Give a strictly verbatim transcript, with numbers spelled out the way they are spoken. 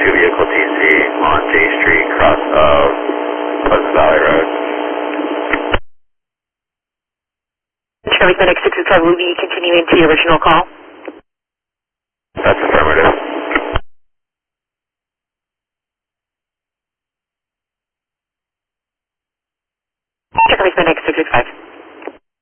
two vehicle T C on J Street, cross of Pleasant Valley Road. Charlie Clinic six six five, will be continuing to the original call.